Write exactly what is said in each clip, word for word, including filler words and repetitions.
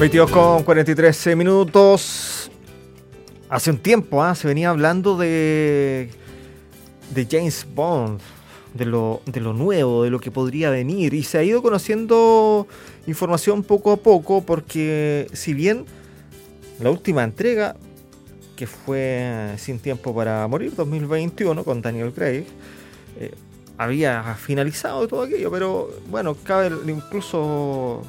veintidós con cuarenta y tres minutos. Hace un tiempo ¿eh? se venía hablando de, de James Bond, de lo, de lo nuevo, de lo que podría venir. Y se ha ido conociendo información poco a poco, porque si bien la última entrega, que fue Sin Tiempo para Morir, dos mil veintiuno, con Daniel Craig, eh, había finalizado todo aquello, pero bueno, cabe incluso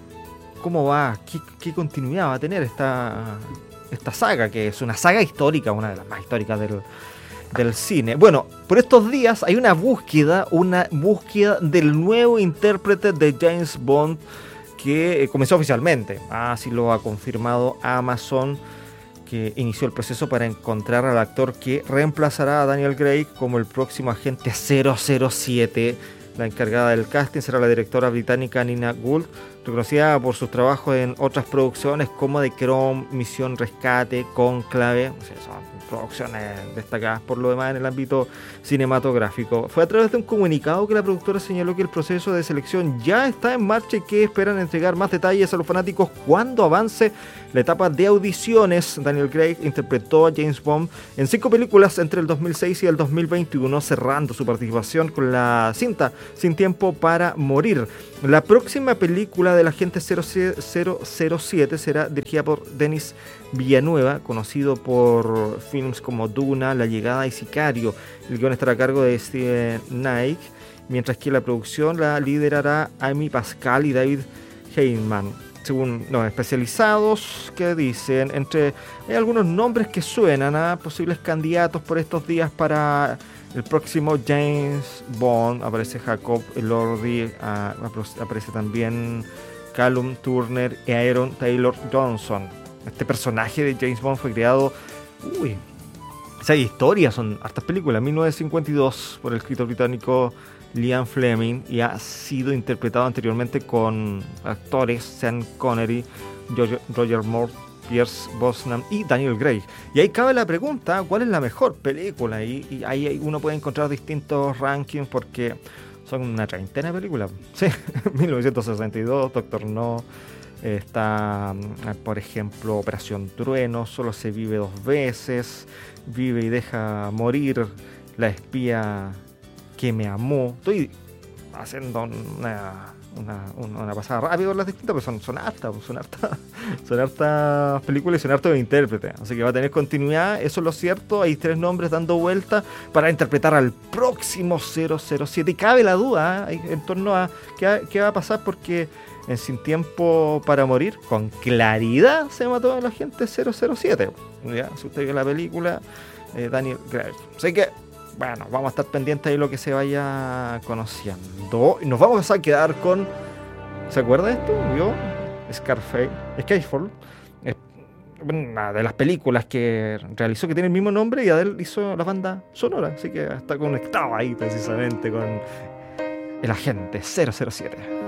cómo va, qué, qué continuidad va a tener esta, esta saga, que es una saga histórica, una de las más históricas del, del cine. Bueno, por estos días hay una búsqueda, una búsqueda del nuevo intérprete de James Bond que eh, comenzó oficialmente. Así lo ha confirmado Amazon, que inició el proceso para encontrar al actor que reemplazará a Daniel Craig como el próximo agente cero cero siete. La encargada del casting será la directora británica Nina Gould, reconocida por sus trabajos en otras producciones como The Crown, Misión Rescate, Cónclave. O sea, son producciones destacadas por lo demás en el ámbito cinematográfico. Fue a través de un comunicado que la productora señaló que el proceso de selección ya está en marcha y que esperan entregar más detalles a los fanáticos cuando avance la etapa de audiciones. Daniel Craig interpretó a James Bond en cinco películas entre el dos mil seis y el dos mil veintiuno, cerrando su participación con la cinta Sin Tiempo para Morir. La próxima película del agente cero cero siete será dirigida por Denis Villanueva, conocido por films como Duna, La Llegada y Sicario. El guion estará a cargo de Steven Knight, mientras que la producción la liderará Amy Pascal y David Heyman. Según los especializados que dicen, entre hay algunos nombres que suenan a posibles candidatos por estos días para el próximo James Bond. Aparece Jacob Elordi, uh, aparece también Callum Turner y Aaron Taylor Johnson. Este personaje de James Bond fue creado, uy, esa historia, son hartas películas, mil novecientos cincuenta y dos, por el escritor británico Ian Fleming, y ha sido interpretado anteriormente con actores Sean Connery, Roger, Roger Moore, Pierce Brosnan y Daniel Craig. Y ahí cabe la pregunta, ¿cuál es la mejor película? Y, y ahí uno puede encontrar distintos rankings, porque son una treintena de películas. Sí, mil novecientos sesenta y dos, Doctor No, está, por ejemplo, Operación Trueno, Solo se vive dos veces, Vive y deja morir, La espía que me amó. Estoy haciendo una, una, una pasada rápido por las distintas, pero son, son hartas, son hartas, son hartas películas y son hartos de intérpretes. Así que va a tener continuidad, eso es lo cierto. Hay tres nombres dando vuelta para interpretar al próximo cero cero siete. Y cabe la duda ¿eh? en torno a qué, qué va a pasar, porque en Sin Tiempo para Morir, con claridad se mató a la gente cero cero siete. ¿Ya? Si usted vio la película, eh, Daniel Craig. Así que bueno, vamos a estar pendientes de lo que se vaya conociendo. Y nos vamos a quedar con... ¿Se acuerda de esto? ¿Vio? Scarface, Skyfall. Es una de las películas que realizó, que tiene el mismo nombre, y Adele hizo la banda sonora. Así que está conectado ahí precisamente con el agente cero cero siete.